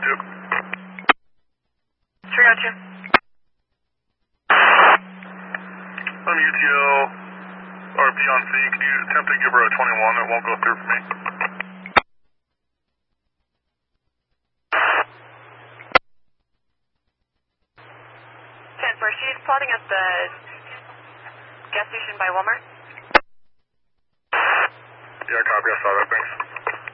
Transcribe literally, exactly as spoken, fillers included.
two. Sure, got you. On U T L, R P on C, can you attempt to give her a twenty-one? It won't go through for me. ten four, she's plotting at the gas station by Walmart. Yeah, copy, I saw that, thanks.